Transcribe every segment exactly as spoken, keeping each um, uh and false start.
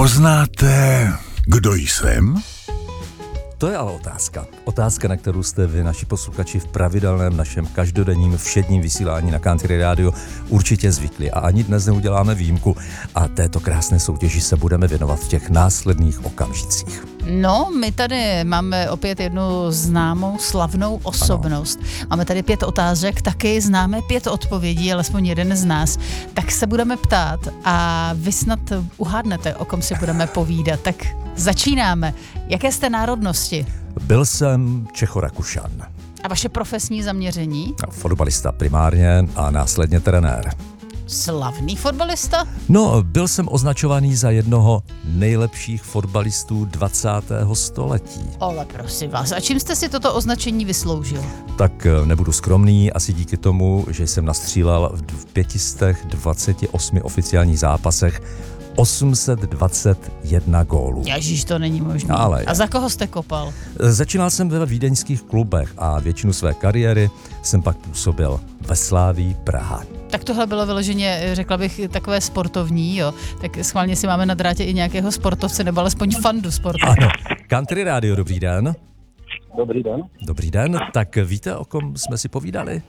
Poznáte, kdo jsem? To je ale otázka. Otázka, na kterou jste vy, naši posluchači, v pravidelném našem každodenním všedním vysílání na Country Radio určitě zvykli. A ani dnes neuděláme výjimku. A této krásné soutěži se budeme věnovat v těch následných okamžicích. No, my tady máme opět jednu známou, slavnou osobnost. Ano. Máme tady pět otázek, taky známe pět odpovědí, alespoň jeden z nás. Tak se budeme ptát a vy snad uhádnete, o kom si budeme povídat. Tak začínáme. Jaké jste národnosti? Byl jsem Čechorakušan. A vaše profesní zaměření? Fotbalista primárně a následně trenér. Slavný fotbalista? No, byl jsem označovaný za jednoho nejlepších fotbalistů dvacátého století. Ale prosím vás, a čím jste si toto označení vysloužil? Tak nebudu skromný, asi díky tomu, že jsem nastřílel v pět set dvacet osm oficiálních zápasech osm set dvacet jedna gólů. Ježíš, to není možné. Ale a za koho jste kopal? Začínal jsem ve vídeňských klubech a většinu své kariéry jsem pak působil ve Slavii Praha. Tak tohle bylo vyloženě, řekla bych, takové sportovní, jo. Tak schválně si máme na drátě i nějakého sportovce, nebo alespoň fandu sportovce. Ano. Country Radio, dobrý den. Dobrý den. Dobrý den, tak víte, o kom jsme si povídali?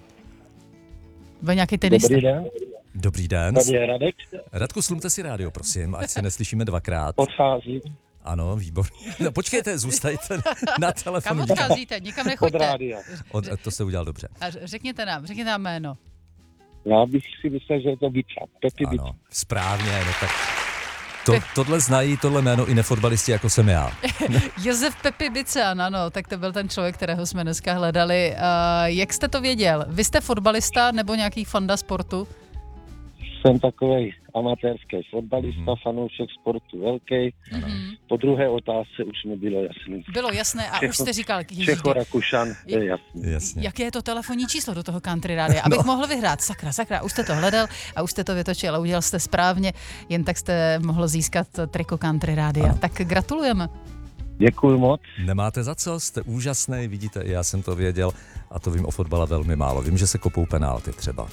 Byl nějaký tenista? Dobrý den. Dobrý den. Tady je Radek. Radku, slumte si rádio, prosím, ať se neslyšíme dvakrát. Odchází. Ano, výborně. No, počkejte, zůstajte na telefonu. Kam odcházíte? Nikam nechoďte. Od rádia. Od, to se udělal dobře. A řekněte nám, řekněte nám jméno. Já bych si myslel, že je to Bica. Pepi Bica. Ano, správně, no tak to, tohle znají, tohle jméno i nefotbalisti, jako jsem já. Josef Pepi Bican, ano, tak to byl ten člověk, kterého jsme dneska hledali. Uh, jak jste to věděl? Vy jste fotbalista nebo nějaký fanda sportu? Jsem takovej amatérský fotbalista, Mhm. fanoušek sportu velký. Mhm. Po druhé otázce už mi bylo jasný. Bylo jasné a už jste říkal, ježiš, Čechorakušan, to je jasný. Jasně. jaké je to telefonní číslo do toho Country Rádia, abych no. mohl vyhrát. Sakra, sakra, už jste to hledal a už jste to vytočil a udělal jste správně, jen tak jste mohl získat triko Country Rádia. Ano. Tak gratulujeme. Děkuju moc. Nemáte za co, jste úžasný, vidíte, já jsem to věděl a to vím o fotbale velmi málo. Vím, že se kopou penálty třeba.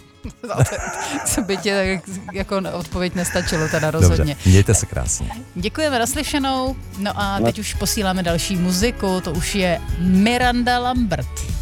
Co by tě jako odpověď nestačilo teda rozhodně. Dobře, mějte se krásně. Děkujeme, naslyšenou. No a teď už posíláme další muziku, to už je Miranda Lambert.